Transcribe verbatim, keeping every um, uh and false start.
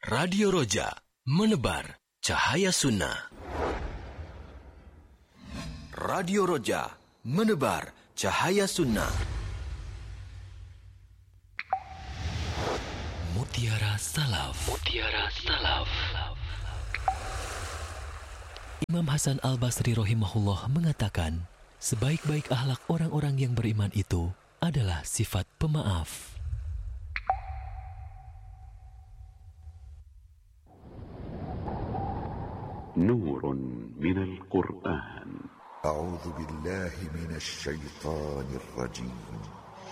Radio Roja, menebar cahaya sunnah. Radio Roja, menebar cahaya sunnah. Mutiara Salaf. Mutiara Salaf. Imam Hasan Al-Basri rahimahullah mengatakan, sebaik-baik akhlak orang-orang yang beriman itu adalah sifat pemaaf. Nurun minal Qur'an. A'udzu billahi minasy syaithanir rajim.